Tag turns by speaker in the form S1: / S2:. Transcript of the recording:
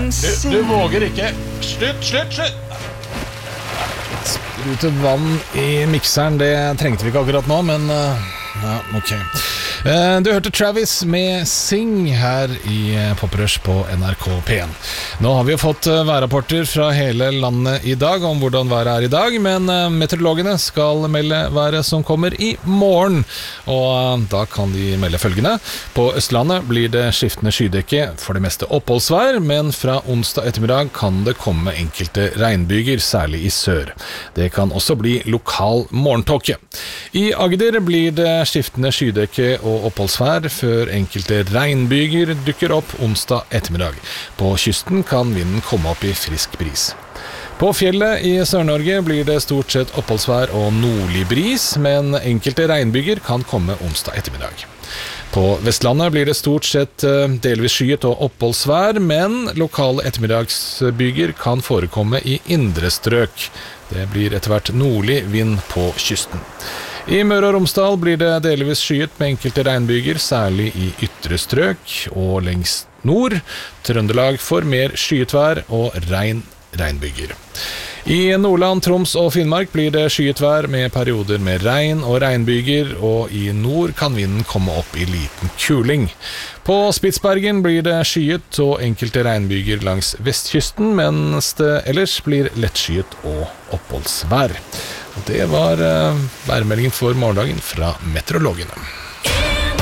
S1: Du våger ikke. Slutt.
S2: Sprute vann i mikseren, det trengte vi ikke akkurat nå, men ja, ok. Du hørte Travis med Sing her i Poprush på NRK P1. Nå har vi jo fått værrapporter fra hele landet i dag om hvordan været i dag, men meteorologene skal melde været som kommer i morgen, og da kan de melde følgende. På Østlandet blir det skiftende skydekke, for det meste oppholdsvær, men fra onsdag ettermiddag kan det komme enkelte regnbyger, særlig i sør. Det kan også bli lokal morgentåke. I Agder blir det skiftende skydekke og oppholdsvær før enkelte regnbyger dukker opp onsdag ettermiddag. På kysten kan vinden komme opp i frisk bris. På fjellet i Sør-Norge blir det stort sett oppholdsvær og nordlig bris, men enkelte regnbyger kan komme onsdag ettermiddag. På Vestlandet blir det stort sett delvis skyet og oppholdsvær, men lokale ettermiddagsbyger kan forekomme i indre strøk. Det blir etter hvert nordlig vind på kysten. I Møre og Romsdal blir det delvis skyet med enkelte regnbyger, særlig i ytre strøk og lengst nord. Trøndelag får mer skyet vær og regnbyger. I Nordland, Troms og Finnmark blir det skyet vær med perioder med regn og regnbyger, og i nord kan vinden komme opp i liten kuling. På Spitsbergen blir det skyet og enkelte regnbyger langs vestkysten, mens det ellers blir lettskyet og oppholdsvær. Og det var værmeldingen for morgendagen fra meteorologene.